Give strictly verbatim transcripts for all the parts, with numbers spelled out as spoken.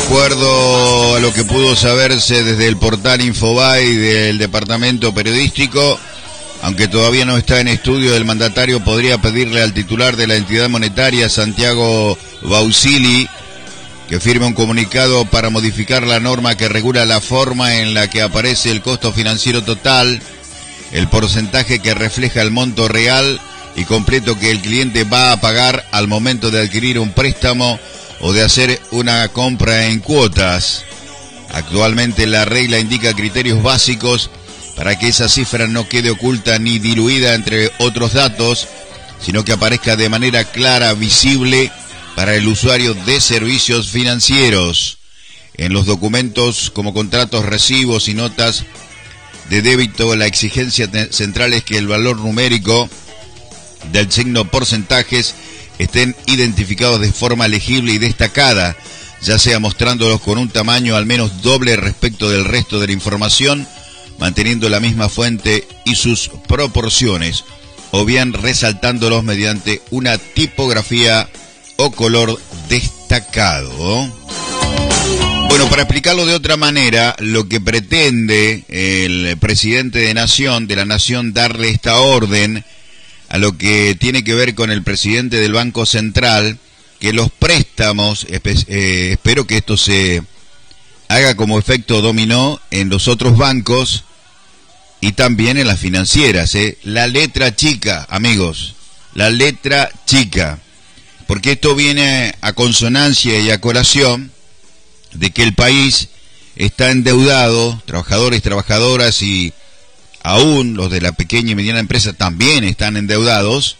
acuerdo a lo que pudo saberse desde el portal Infobae del departamento periodístico, aunque todavía no está en estudio, el mandatario podría pedirle al titular de la entidad monetaria, Santiago Bausili, que firme un comunicado para modificar la norma que regula la forma en la que aparece el costo financiero total, el porcentaje que refleja el monto real y completo que el cliente va a pagar al momento de adquirir un préstamo o de hacer una compra en cuotas. Actualmente la regla indica criterios básicos para que esa cifra no quede oculta ni diluida entre otros datos, sino que aparezca de manera clara, visible para el usuario de servicios financieros. En los documentos como contratos, recibos y notas de débito, la exigencia central es que el valor numérico del signo porcentajes estén identificados de forma legible y destacada, ya sea mostrándolos con un tamaño al menos doble respecto del resto de la información, manteniendo la misma fuente y sus proporciones, o bien resaltándolos mediante una tipografía o color destacado. Bueno, para explicarlo de otra manera, lo que pretende el presidente de Nación, de la Nación, darle esta orden a lo que tiene que ver con el presidente del Banco Central, que los préstamos, eh, espero que esto se haga como efecto dominó en los otros bancos y también en las financieras, eh. La letra chica, amigos, la letra chica, porque esto viene a consonancia y a colación de que el país está endeudado, trabajadores, trabajadoras y aún los de la pequeña y mediana empresa también están endeudados,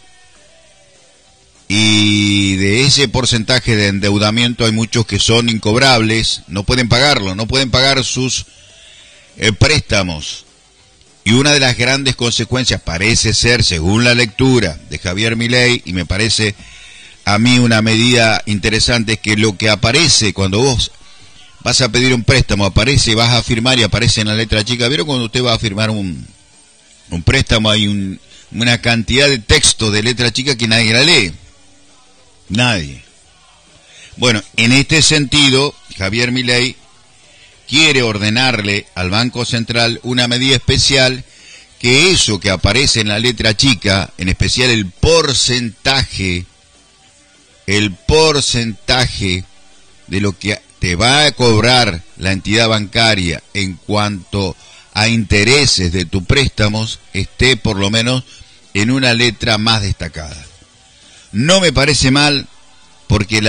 y de ese porcentaje de endeudamiento hay muchos que son incobrables, no pueden pagarlo, no pueden pagar sus eh, préstamos. Y una de las grandes consecuencias parece ser, según la lectura de Javier Milei, y me parece a mí una medida interesante, es que lo que aparece cuando vos vas a pedir un préstamo, aparece, vas a firmar y aparece en la letra chica. ¿Vieron cuando usted va a firmar un, un préstamo? Hay un, una cantidad de texto de letra chica que nadie la lee. Nadie. Bueno, en este sentido, Javier Milei quiere ordenarle al Banco Central una medida especial, que eso que aparece en la letra chica, en especial el porcentaje, el porcentaje de lo que te va a cobrar la entidad bancaria en cuanto a intereses de tus préstamos, esté por lo menos en una letra más destacada. No me parece mal, porque la